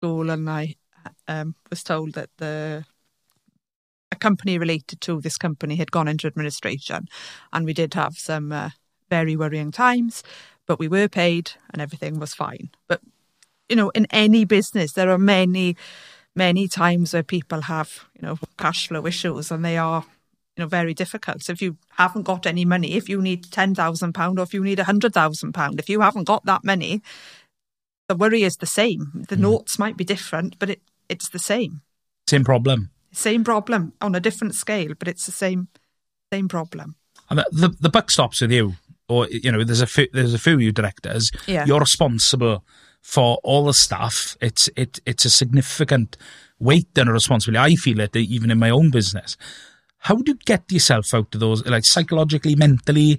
school, and I was told that a company related to this company had gone into administration, and we did have some very worrying times, but we were paid and everything was fine. But, in any business, there are many, many times where people have, cash flow issues, and they are, very difficult. So if you haven't got any money, if you need £10,000 or if you need £100,000, if you haven't got that money, the worry is the same. The notes might be different, but it's the same. Same problem. Same problem on a different scale, but it's the same problem. And the buck stops with you, or there's a few of you directors. Yeah. You're responsible for all the staff. It's a significant weight and a responsibility. I feel it even in my own business. How do you get yourself out of those, like psychologically, mentally?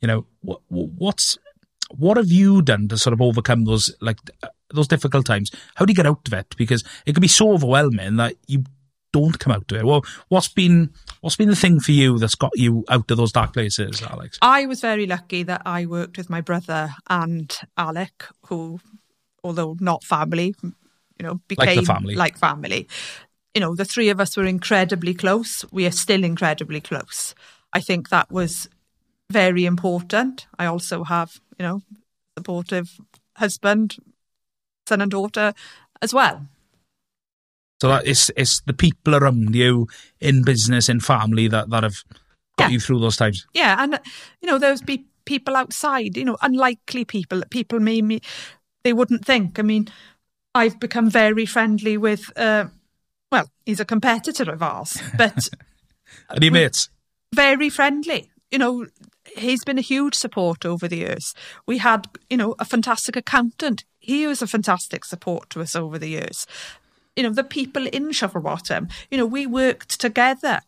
What have you done to sort of overcome those difficult times? How do you get out of it? Because it can be so overwhelming that you don't come out of it. Well, what's been the thing for you that's got you out of those dark places, Alex? I was very lucky that I worked with my brother and Alec, who, although not family, became like family. The three of us were incredibly close. We are still incredibly close. I think that was very important. I also have, supportive husband, son and daughter as well. So that it's the people around you in business, in family that have got you through those times. Yeah, and there's people outside, unlikely people that people maybe they wouldn't think. I mean, I've become very friendly with. He's a competitor of ours, but and he mates very friendly. He's been a huge support over the years. We had, a fantastic accountant. He was a fantastic support to us over the years. The people in Shufflebottom, we worked together.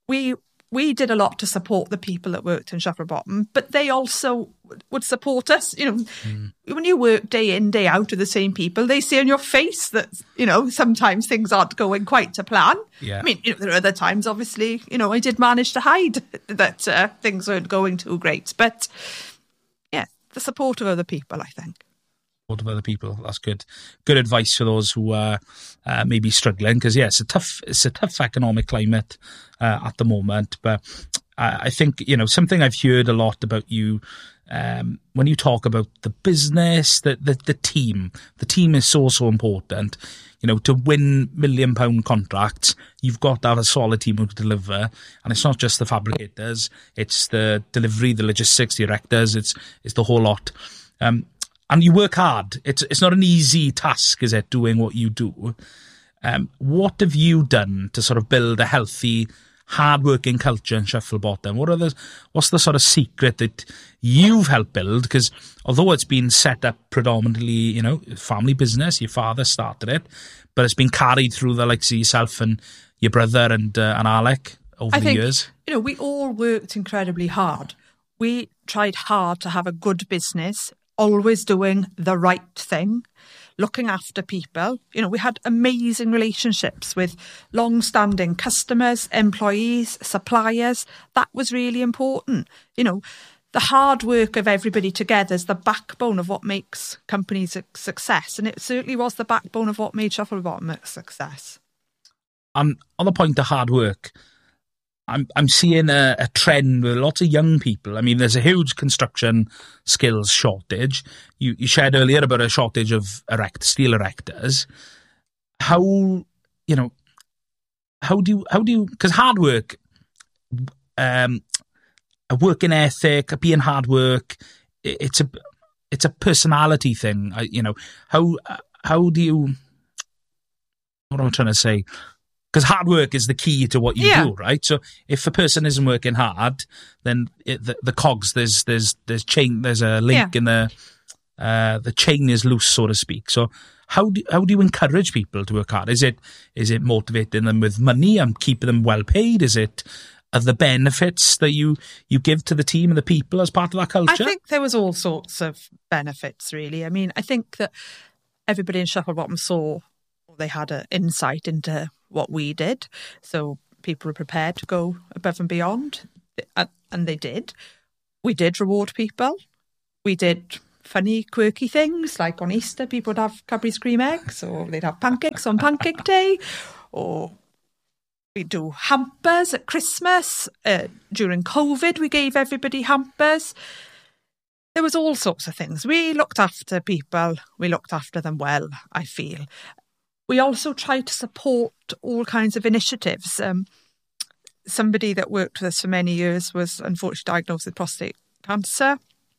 We did a lot to support the people that worked in Shufflebottom, but they also would support us. When you work day in, day out with the same people, they see on your face that, sometimes things aren't going quite to plan. Yeah. I mean, there are other times, obviously, I did manage to hide that things weren't going too great. But, yeah, the support of other people, I think. Of other people, that's good advice for those who are maybe struggling, because it's a tough economic climate at the moment. But I think something I've heard a lot about you when you talk about the business, the team is so important. To win £1 million contracts, you've got to have a solid team who can deliver, and it's not just the fabricators, it's the delivery, the logistics, the erectors, it's the whole lot. And you work hard. It's not an easy task, is it, doing what you do? What have you done to sort of build a healthy, hard-working culture in Shufflebottom? What's the sort of secret that you've helped build? Because although it's been set up predominantly, family business, your father started it, but it's been carried through the likes of yourself and your brother and Alec over the years. We all worked incredibly hard. We tried hard to have a good business, always doing the right thing, looking after people. We had amazing relationships with long-standing customers, employees, suppliers. That was really important. The hard work of everybody together is the backbone of what makes companies a success. And it certainly was the backbone of what made Shufflebottom a success. On the point of hard work, I'm seeing a trend with lots of young people. I mean, there's a huge construction skills shortage. You shared earlier about a shortage of steel erectors. How do you, because hard work, a working ethic, being hard work, it's a personality thing. How do you, what am I trying to say? Because hard work is the key to what you do, right? So if a person isn't working hard, then the cogs, there's a link in the chain is loose, so to speak. So how do you encourage people to work hard? Is it motivating them with money and keeping them well paid? Is it the benefits that you give to the team and the people as part of that culture? I think there was all sorts of benefits, really. I mean, I think that everybody in Shufflebottom saw, or they had an insight into what we did. So people were prepared to go above and beyond, and they did. We did reward people. We did funny, quirky things, like on Easter, people would have Cadbury's cream eggs, or they'd have pancakes on Pancake Day, or we do hampers at Christmas. During COVID, we gave everybody hampers. There was all sorts of things. We looked after people. We looked after them well, I feel. We also tried to support all kinds of initiatives. Somebody that worked with us for many years was unfortunately diagnosed with prostate cancer.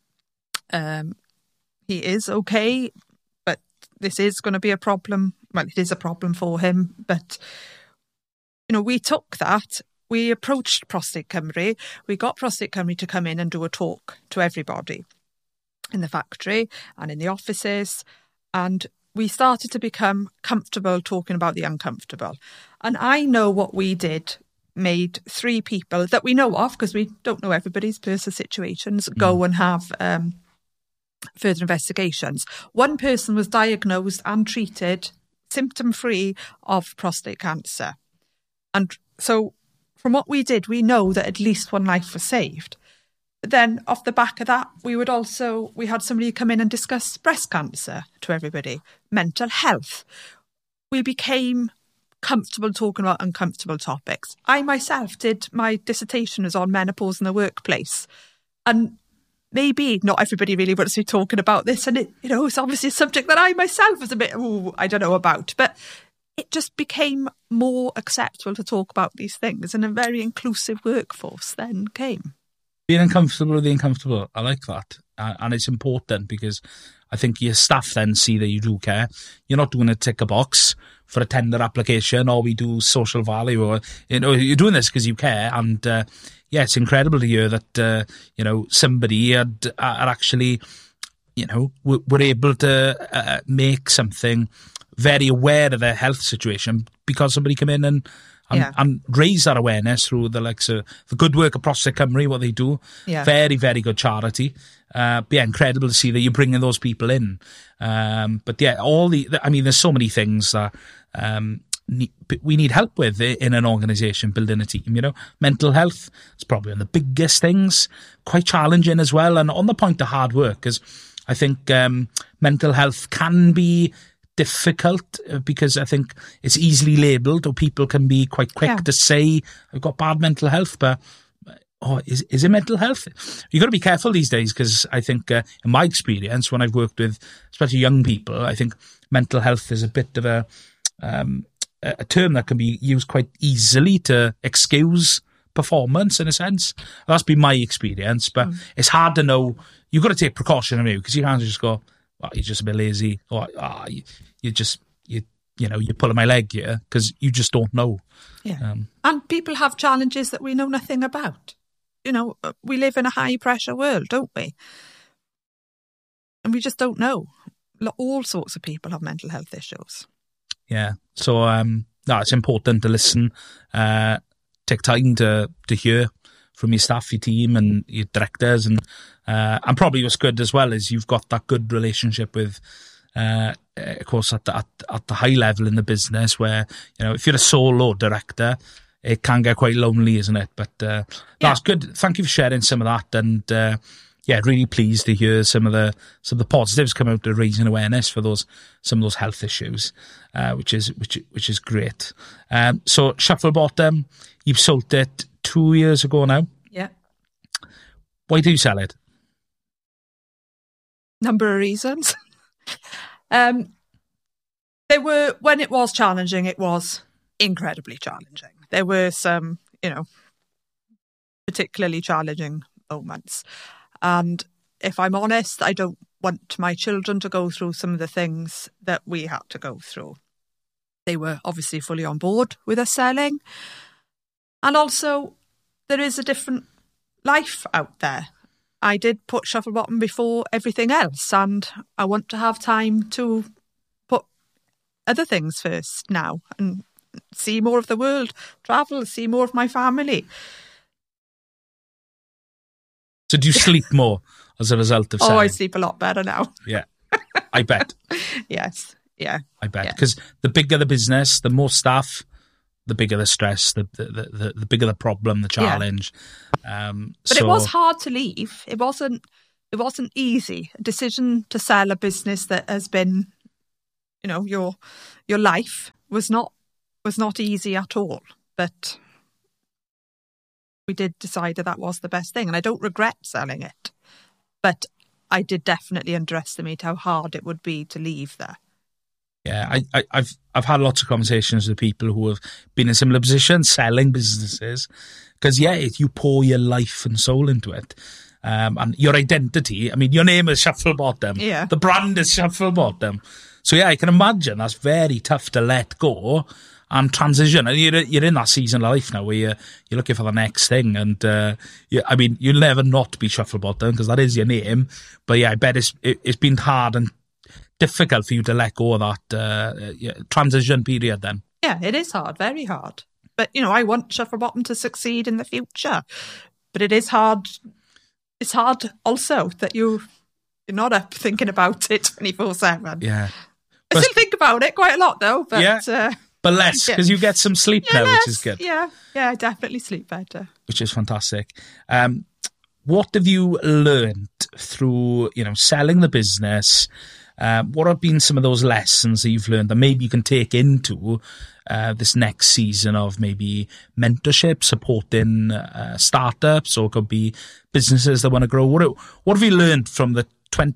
He is okay, but this is going to be a problem. Well, it is a problem for him, but we took that. We approached Prostate Cymru. We got Prostate Cymru to come in and do a talk to everybody in the factory and in the offices, and we started to become comfortable talking about the uncomfortable. And I know what we did made 3 people that we know of, because we don't know everybody's personal situations, go and have further investigations. One person was diagnosed and treated symptom-free of prostate cancer. And so from what we did, we know that at least one life was saved. But then off the back of that, we had somebody come in and discuss breast cancer to everybody, mental health. We became comfortable talking about uncomfortable topics. I myself did, my dissertation was on menopause in the workplace. And maybe not everybody really wants to be talking about this. And it's obviously a subject that I myself was a bit, I don't know about. But it just became more acceptable to talk about these things, and a very inclusive workforce then came. Being uncomfortable with the uncomfortable, I like that. And it's important, because I think your staff then see that you do care. You're not doing a tick a box for a tender application, or we do social value, or you're doing this because you care. And it's incredible to hear that somebody had actually were able to make something very aware of their health situation, because somebody came in and raise that awareness through the likes of the good work of Prostate Cymru, what they do. Yeah. Very, very good charity. Incredible to see that you're bringing those people in. There's so many things that we need help with in an organisation, building a team. Mental health is probably one of the biggest things, quite challenging as well. And on the point of hard work, because I think mental health can be difficult, because I think it's easily labelled, or people can be quite quick to say, I've got bad mental health, but is it mental health? You've got to be careful these days, because I think in my experience, when I've worked with especially young people, I think mental health is a bit of a term that can be used quite easily to excuse performance, in a sense. That's been my experience, but it's hard to know. You've got to take precaution anyway, because you can't just go, you're just a bit lazy, or you're pulling my leg here, because you just don't know. Yeah. And people have challenges that we know nothing about. We live in a high pressure world, don't we? And we just don't know. All sorts of people have mental health issues. Yeah. So it's important to listen, take time to hear from your staff, your team, and your directors, and probably what's good as well is you've got that good relationship with, of course, at the high level in the business, where if you're a solo director, it can get quite lonely, isn't it? But that's good. Thank you for sharing some of that, and really pleased to hear some of the positives come out of raising awareness for some of those health issues, which is great. So Shufflebottom, you've sold it 2 years ago now. Yeah. Why do you sell it? Number of reasons. When it was challenging, it was incredibly challenging. There were some, particularly challenging moments. And if I'm honest, I don't want my children to go through some of the things that we had to go through. They were obviously fully on board with us selling. And also, there is a different life out there. I did put Shufflebottom before everything else, and I want to have time to put other things first now and see more of the world, travel, see more of my family. So do you sleep more as a result of selling? I sleep a lot better now. Yeah, I bet. Yes, yeah. I bet, because the bigger the business, the more staff, the bigger the stress, the bigger the problem, the challenge. But it was hard to leave. It wasn't it wasn't easy. A decision to sell a business that has been, your life was not easy at all. But we did decide that was the best thing, and I don't regret selling it. But I did definitely underestimate how hard it would be to leave there. Yeah, I've had lots of conversations with people who have been in similar positions, selling businesses, because you pour your life and soul into it, and your identity. I mean, your name is Shufflebottom. Yeah, the brand is Shufflebottom. So I can imagine that's very tough to let go and transition. And you're in that season of life now where you're looking for the next thing. And you'll never not be Shufflebottom because that is your name. But I bet it's been hard and difficult for you to let go of that transition period then. Yeah, it is hard, very hard. But, I want Shufflebottom to succeed in the future. But it is hard. It's hard also that you're not up thinking about it 24/7. Yeah. I still think about it quite a lot though. But, but less, because you get some sleep now, less, which is good. Yeah, I definitely sleep better. Which is fantastic. What have you learned through, selling the business? What have been some of those lessons that you've learned that maybe you can take into this next season of maybe mentorship, supporting startups, or it could be businesses that want to grow? What have you learned from the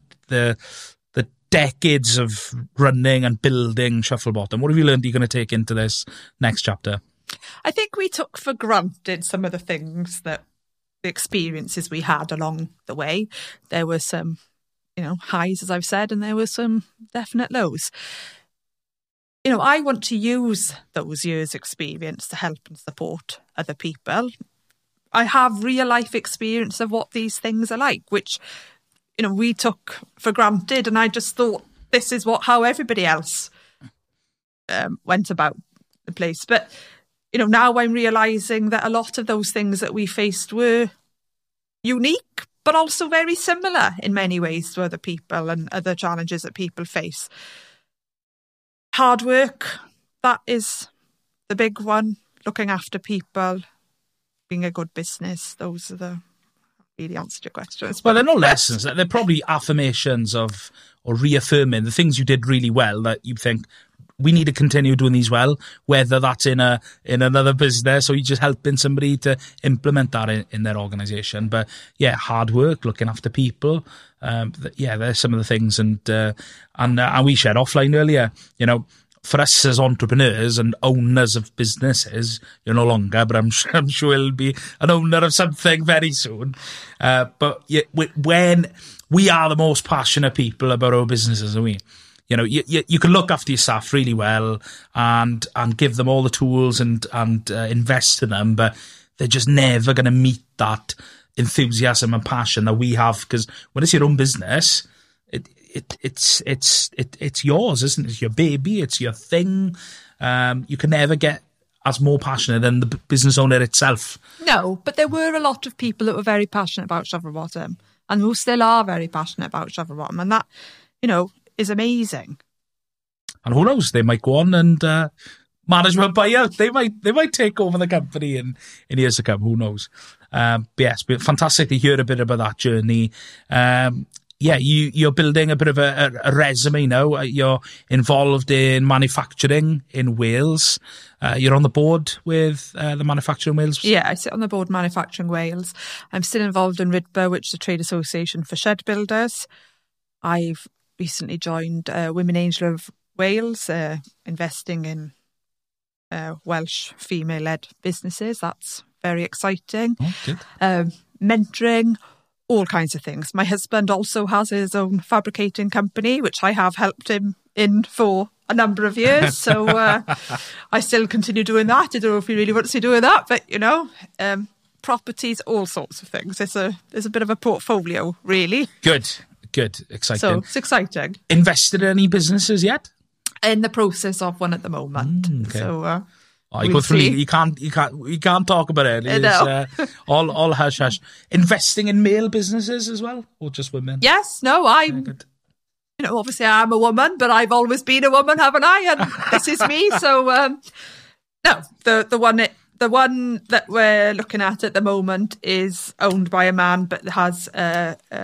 decades of running and building Shufflebottom? What have you learned you're going to take into this next chapter? I think we took for granted some of the things the experiences we had along the way. There were some, highs, as I've said, and there were some definite lows. I want to use those years' experience to help and support other people. I have real life experience of what these things are like, which we took for granted, and I just thought this is how everybody else went about the place. But, now I'm realising that a lot of those things that we faced were unique, but also very similar in many ways to other people and other challenges that people face. Hard work, that is the big one. Looking after people, being a good business, those are the... really answered your questions. Well, they're not lessons. They're probably affirmations or reaffirming the things you did really well that you think we need to continue doing these well, whether that's in another business or you're just helping somebody to implement that in their organisation. But hard work, looking after people. There's some of the things, and we shared offline earlier, for us as entrepreneurs and owners of businesses, you're no longer, but I'm sure you'll be an owner of something very soon. But when we are the most passionate people about our businesses, are we? You can look after your staff really well and give them all the tools and invest in them, but they're just never going to meet that enthusiasm and passion that we have, because when it's your own business, it's yours, isn't it? It's your baby, it's your thing. You can never get as more passionate than the business owner itself. No, but there were a lot of people that were very passionate about Shufflebottom, and who still are very passionate about Shufflebottom, and that, is amazing. And who knows, they might go on and management buyout. They might take over the company in years to come. Who knows? But yes, it's fantastic to hear a bit about that journey. You're building a bit of a resume now. You're involved in manufacturing in Wales. You're on the board with the Manufacturing Wales? Yeah, I sit on the board Manufacturing Wales. I'm still involved in RIDBA, which is a trade association for shed builders. I've recently joined Women Angel of Wales, investing in Welsh female-led businesses. That's very exciting. Oh, good. Mentoring, all kinds of things. My husband also has his own fabricating company, which I have helped him in for a number of years. So I still continue doing that. I don't know if he really wants to do that, but properties, all sorts of things. There's a bit of a portfolio, really. Good, exciting. So it's exciting. Invested in any businesses yet? In the process of one at the moment. Okay. So you go through. You can't talk about it. It's all hush hush. Investing in male businesses as well, or just women? Yes. No. Obviously I'm a woman, but I've always been a woman, haven't I? And this is me. So no, the one that we're looking at the moment is owned by a man, but has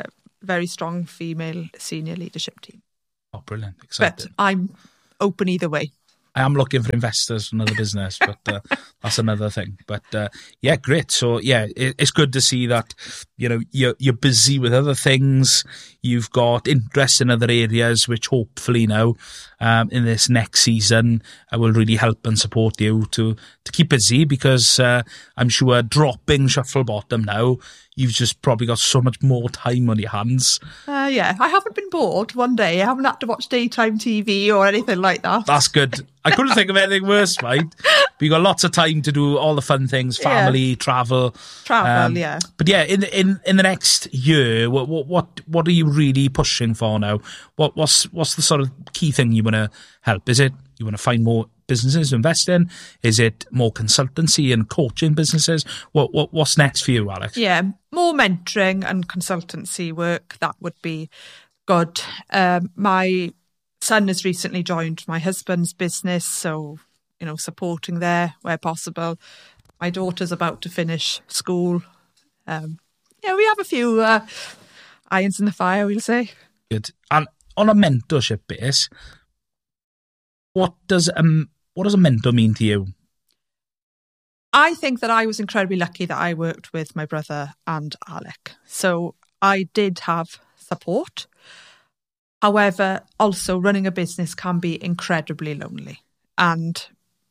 very strong female senior leadership team. Oh, brilliant. Exciting. But I'm open either way. I am looking for investors for another business, but that's another thing. But yeah, great. So yeah, it's good to see that, you know, you're busy with other things. You've got interest in other areas, which hopefully now in this next season will really help and support you to keep busy, because I'm sure dropping Shuffle Bottom now, you've just probably got so much more time on your hands. Yeah, I haven't been bored one day. I haven't had to watch daytime TV or anything like that. That's good. I couldn't think of anything worse, right? But you got lots of time to do all the fun things, family, travel. Yeah. But yeah, in the next year, what are you really pushing for now? What's the sort of key thing you want to help? Is it you want to find more businesses to invest in? Is it more consultancy and coaching businesses? What's next for you, Alex? Yeah, more mentoring and consultancy work. That would be good. My son has recently joined my husband's business, so, you know, supporting there where possible. My daughter's about to finish school. Yeah, we have a few irons in the fire, we'll say. Good. And on a mentorship base, what does a mentor mean to you? I think that I was incredibly lucky that I worked with my brother and Alec. So I did have support. However, also running a business can be incredibly lonely. And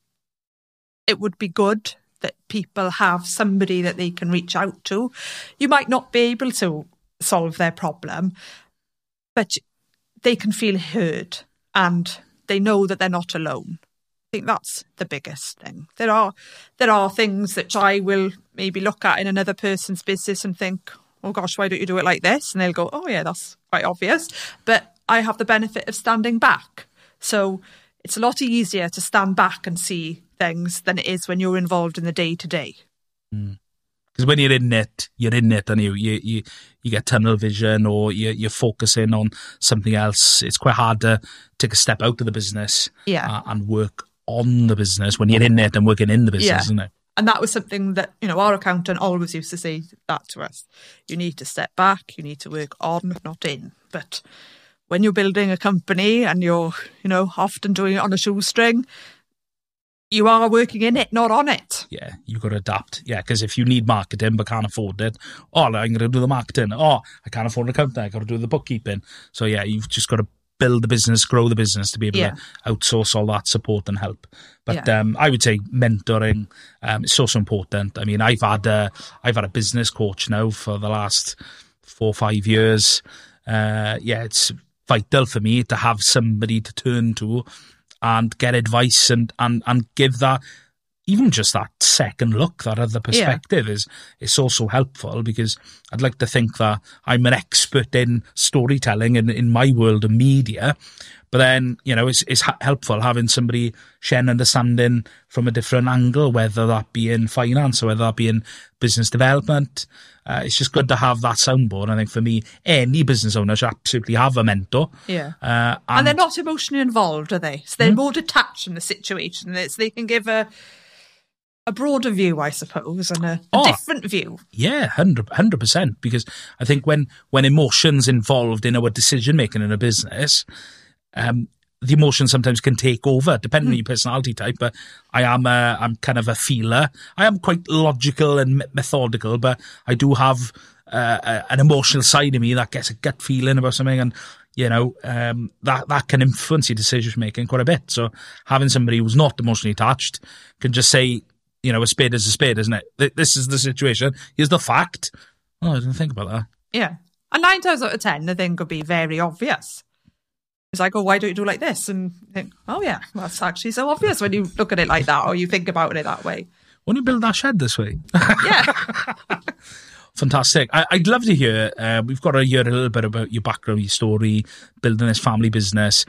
it would be good that people have somebody that they can reach out to. You might not be able to solve their problem, but they can feel heard and they know that they're not alone. I think that's the biggest thing. There are things that I will maybe look at in another person's business and think, oh gosh, why don't you do it like this? And they'll go, oh yeah, that's quite obvious. But I have the benefit of standing back. So it's a lot easier to stand back and see things than it is when you're involved in the day-to-day. Because when you're in it, and you get tunnel vision, or you're focusing on something else. It's quite hard to take a step out of the business and work on the business when you're in it and working in the business, isn't it? And that was something that, you know, our accountant always used to say that to us. You need to step back, you need to work on, not in. But when you're building a company and you're, you know, often doing it on a shoestring, you are working in it, not on it. Yeah, you've got to adapt. Yeah, because if you need marketing but can't afford it, I'm going to do the marketing. I can't afford an accountant, I've got to do the bookkeeping. So yeah, you've just got to build the business, grow the business to be able to outsource all that support and help. But I would say mentoring is so important. I mean, I've had a business coach now for the last 4 or 5 years. It's vital for me to have somebody to turn to and get advice and give that, even just that second look, that other perspective is so helpful, because I'd like to think that I'm an expert in storytelling in my world of media. But then, you know, it's helpful having somebody share an understanding from a different angle, whether that be in finance or whether that be in business development. It's just good to have that soundboard. I think for me, any business owner should absolutely have a mentor. Yeah. And they're not emotionally involved, are they? So they're more detached from the situation. They can give a broader view, I suppose, and a different view. Yeah, 100%. Because I think when emotion's involved in our decision making in a business, the emotion sometimes can take over, depending on your personality type. But I'm kind of a feeler. I am quite logical and methodical, but I do have an emotional side of me that gets a gut feeling about something, and you know, that can influence your decision making quite a bit. So having somebody who's not emotionally attached can just say, you know, a spade is a spade, isn't it? This is the situation. Here's the fact. Oh, I didn't think about that. Yeah. And 9 times out of 10, the thing could be very obvious. It's like, oh, why don't you do like this? And you think, oh yeah, that's actually so obvious when you look at it like that, or you think about it that way. Why don't you build that shed this way? Yeah. Fantastic. I'd love to hear, we've got to hear a little bit about your background, your story, building this family business.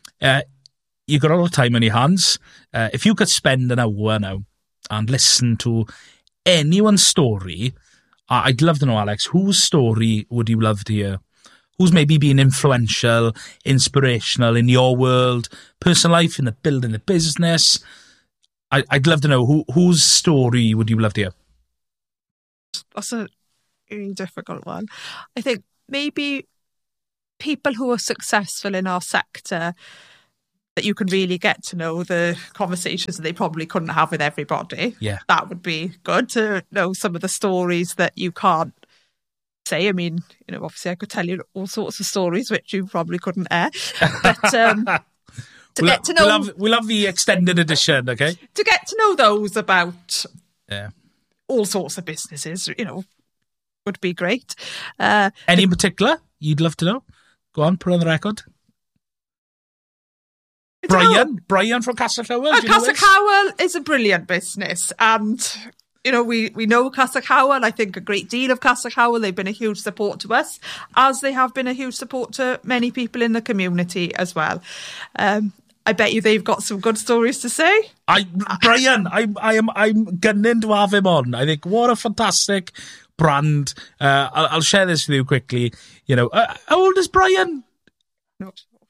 You've got a lot of time on your hands. If you could spend an hour now and listen to anyone's story, I'd love to know, Alex, whose story would you love to hear? Who's maybe been influential, inspirational in your world, personal life, in the building the business? I'd love to know whose story would you love to hear? That's a really difficult one. I think maybe people who are successful in our sector, that you can really get to know the conversations that they probably couldn't have with everybody. Yeah. That would be good to know some of the stories that you can't say. I mean, obviously I could tell you all sorts of stories which you probably couldn't air. But get to know... We'll have the extended edition, okay? To get to know those about yeah, all sorts of businesses, would be great. Any in particular you'd love to know? Go on, put on the record. Brian from Casa Cowell. Casa Cowell is a brilliant business, and we know Casa Cowell. I think a great deal of Casa Cowell. They've been a huge support to us, as they have been a huge support to many people in the community as well. I bet you they've got some good stories to say. Brian, I'm gunning to have him on. I think what a fantastic brand. I'll share this with you quickly. How old is Brian? Not sure.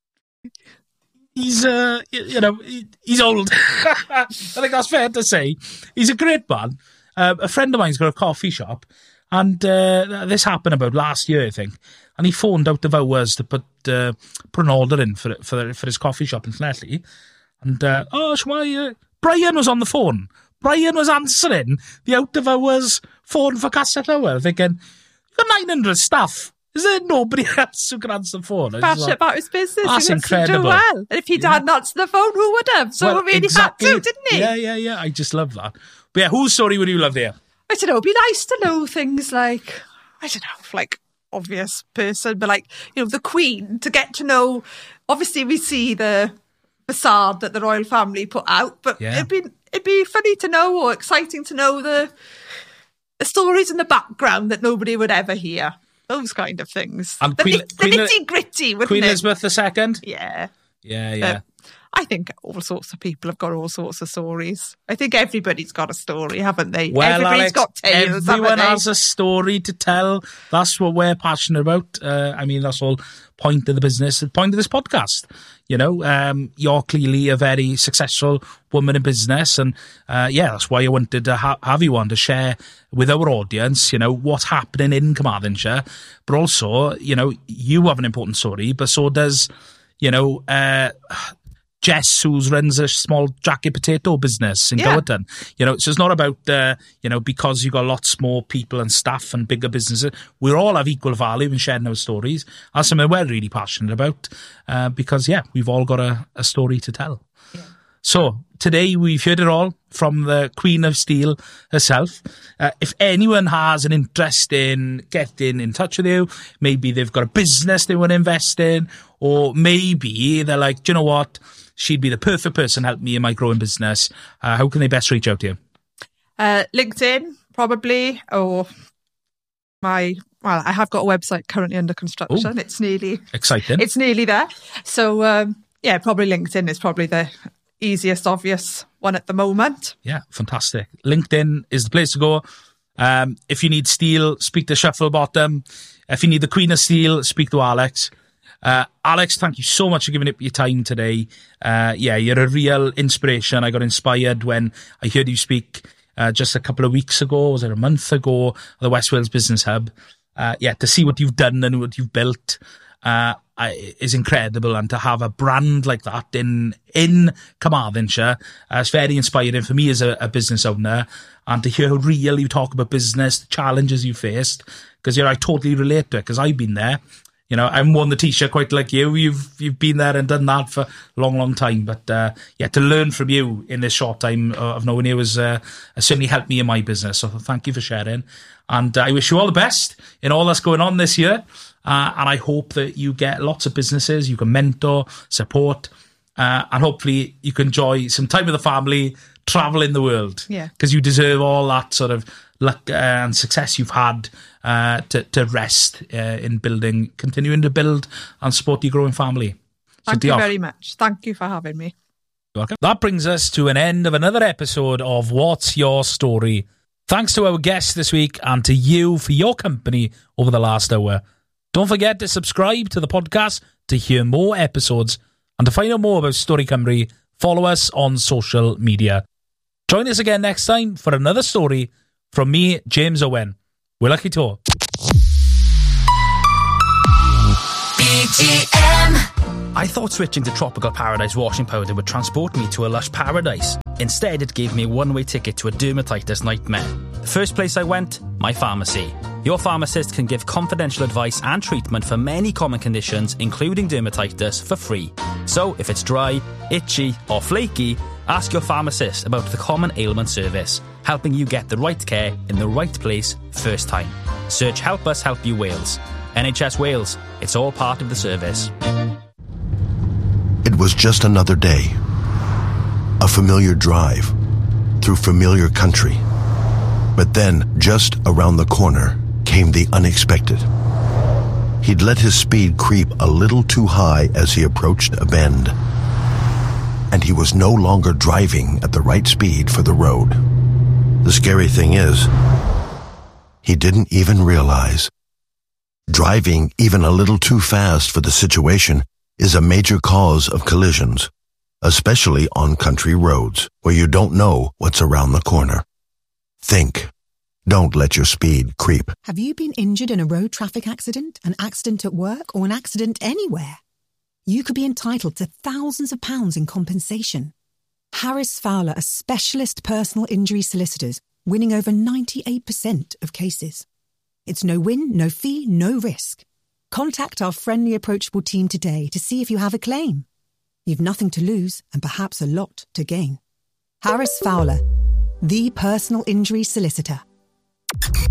He's he's old. I think that's fair to say. He's a great man. A friend of mine's got a coffee shop, and this happened about last year, I think. And he phoned out of hours to put an order in for his coffee shop in Llanelli. And Brian was on the phone. Brian was answering the out of hours phone for Casa Cowell, thinking, "You've got 900 staff. Is there nobody else who can answer the phone?" Passionate about his business. That's he wants incredible. to do well. And if he hadn't answered the phone, who would have? So he really had to, didn't he? Yeah. I just love that. But yeah, whose story would you love there? I don't know. It'd be nice to know things like, like obvious person, but like, the Queen, to get to know. Obviously, we see the facade that the royal family put out, but it'd be funny to know, or exciting to know the stories in the background that nobody would ever hear. Those kind of things. And the nitty-gritty, wouldn't Queen it? Elizabeth II? Yeah. Yeah. I think all sorts of people have got all sorts of stories. I think everybody's got a story, haven't they? Well, Everybody's Alex, got tales, everyone has a story to tell. That's what we're passionate about. That's the whole point of the business, the point of this podcast. You're clearly a very successful woman in business, and that's why I wanted to have you on to share with our audience, what's happening in Carmarthenshire, but also, you have an important story, but so does, Jess, who runs a small jacket potato business in Gowerton. So it's not about, because you've got lots more people and staff and bigger businesses. We all have equal value in sharing our stories. That's something we're really passionate about because, we've all got a story to tell. Yeah. So today we've heard it all from the Queen of Steel herself. If anyone has an interest in getting in touch with you, maybe they've got a business they want to invest in, or maybe they're like, do you know what? She'd be the perfect person to help me in my growing business. How can they best reach out to you? LinkedIn, probably, or I have got a website currently under construction. Ooh, it's nearly exciting. It's nearly there. So, probably LinkedIn is probably the easiest, obvious one at the moment. Yeah, fantastic. LinkedIn is the place to go. If you need steel, speak to Shufflebottom. If you need the Queen of Steel, speak to Alex. Alex, thank you so much for giving up your time today. You're a real inspiration. I got inspired when I heard you speak just a couple of weeks ago, was it a month ago, at the West Wales Business Hub. To see what you've done and what you've built is incredible, and to have a brand like that in Carmarthenshire is very inspiring for me as a business owner, and to hear how real you talk about business, the challenges you faced, because I totally relate to it, because I've been there. I'm worn the t-shirt quite like you. You've been there and done that for a long, long time. But to learn from you in this short time of knowing you has certainly helped me in my business. So thank you for sharing. And I wish you all the best in all that's going on this year. And I hope that you get lots of businesses you can mentor, support, and hopefully you can enjoy some time with the family, travel in the world. Yeah. Because you deserve all that sort of luck and success you've had to rest in continuing to build and support your growing family. Thank you very much. Thank you for having me. You're welcome. That brings us to an end of another episode of What's Your Story? Thanks to our guests this week and to you for your company over the last hour. Don't forget to subscribe to the podcast to hear more episodes, and to find out more about Story Cymru, follow us on social media. Join us again next time for another story from me, James Owen. We're lucky to. CTM. I thought switching to Tropical Paradise washing powder would transport me to a lush paradise. Instead, it gave me a one-way ticket to a dermatitis nightmare. The first place I went, my pharmacy. Your pharmacist can give confidential advice and treatment for many common conditions, including dermatitis, for free. So, if it's dry, itchy, or flaky, ask your pharmacist about the Common Ailment Service, helping you get the right care in the right place first time. Search Help Us Help You Wales. NHS Wales. It's all part of the service. It was just another day. A familiar drive through familiar country. But then, just around the corner, came the unexpected. He'd let his speed creep a little too high as he approached a bend. And he was no longer driving at the right speed for the road. The scary thing is, he didn't even realize. Driving even a little too fast for the situation is a major cause of collisions, especially on country roads where you don't know what's around the corner. Think. Don't let your speed creep. Have you been injured in a road traffic accident, an accident at work, or an accident anywhere? You could be entitled to thousands of pounds in compensation. Harris Fowler are specialist personal injury solicitors, winning over 98% of cases. It's no win, no fee, no risk. Contact our friendly, approachable team today to see if you have a claim. You've nothing to lose and perhaps a lot to gain. Harris Fowler, the personal injury solicitor.